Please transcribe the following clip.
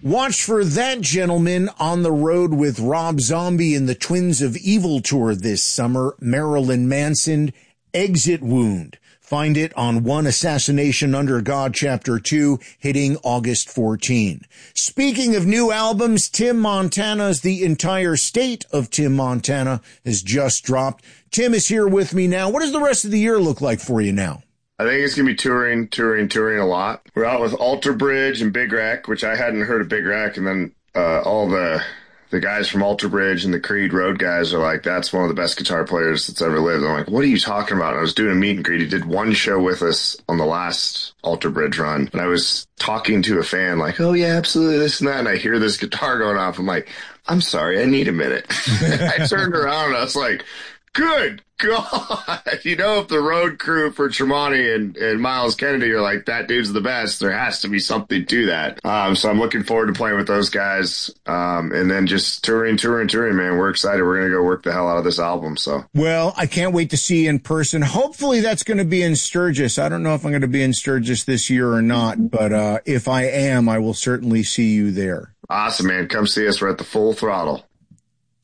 Watch for that gentleman on the road with Rob Zombie and the Twins of Evil tour this summer, Marilyn Manson, Exit Wound. Find it on One Assassination Under God Chapter 2, hitting August 14. Speaking of new albums, Tim Montana's The Entire State of Tim Montana has just dropped. Tim is here with me now. What does the rest of the year look like for you now? I think it's going to be touring a lot. We're out with Alter Bridge and Big Rack, which I hadn't heard of Big Rack, and then all the guys from Alter Bridge and the Creed Road guys are like, that's one of the best guitar players that's ever lived. I'm like, what are you talking about? And I was doing a meet and greet. He did one show with us on the last Alter Bridge run, and I was talking to a fan like, oh yeah, absolutely, this and that, and I hear this guitar going off. I'm like, I'm sorry, I need a minute. I turned around and I was like, good God. You know, if the road crew for Tremonti and Miles Kennedy are like, that dude's the best, there has to be something to that. So I'm looking forward to playing with those guys. And then just touring, man. We're excited. We're going to go work the hell out of this album. So, well, I can't wait to see you in person. Hopefully that's going to be in Sturgis. I don't know if I'm going to be in Sturgis this year or not, but if I am, I will certainly see you there. Awesome, man. Come see us. We're at the Full Throttle.